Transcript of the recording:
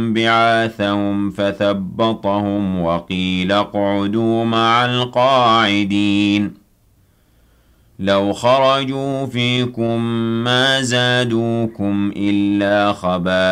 بعاثهم فثبطهم وقيل اقعدوا مع القاعدين لو خرجوا فيكم ما زادوكم إلا خبالا